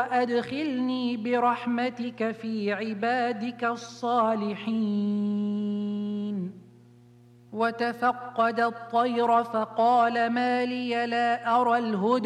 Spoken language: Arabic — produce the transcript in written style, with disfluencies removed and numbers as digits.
وأدخلني برحمتك في عبادك الصالحين. وتفقد الطير فقال ما لي لا أرى الهدهد